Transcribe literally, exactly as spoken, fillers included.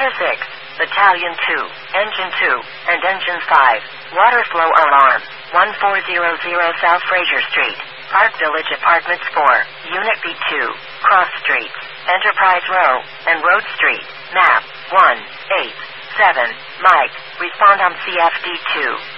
Delta six, Battalion two, Engine two, and Engine five. Water flow alarm. one four zero zero South Fraser Street, Park Village Apartments four, Unit B two, Cross Streets, Enterprise Row, and Road Street. Map one eight seven. Mike, respond on C F D two.